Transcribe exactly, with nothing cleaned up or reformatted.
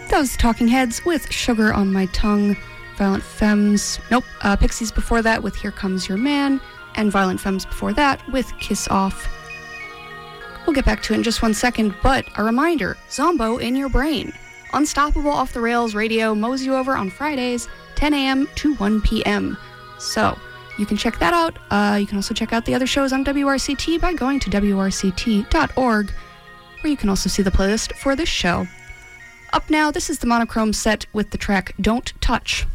That was Talking Heads with Sugar on My Tongue. Violent Femmes, nope, uh, Pixies before that with Here Comes Your Man, and Violent Femmes before that with Kiss Off. We'll get back to it in just one second, but a reminder, Zombo in Your Brain. Unstoppable Off the Rails radio mows you over on Fridays, ten a.m. to one p.m. So, you can check that out. Uh, you can also check out the other shows on W R C T by going to W R C T dot org, where you can also see the playlist for this show. Up now, this is the Monochrome set with the track Don't Touch.